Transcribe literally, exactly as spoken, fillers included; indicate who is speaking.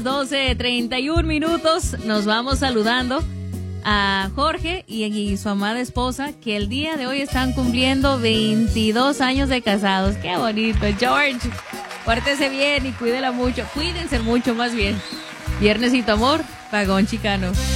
Speaker 1: doce treinta y un minutos, nos vamos saludando a Jorge y, y su amada esposa, que el día de hoy están cumpliendo veintidós años de casados. ¡Qué bonito! George, pórtese bien y cuídela mucho, cuídense mucho más bien. Viernesito amor, Vagón Chicano.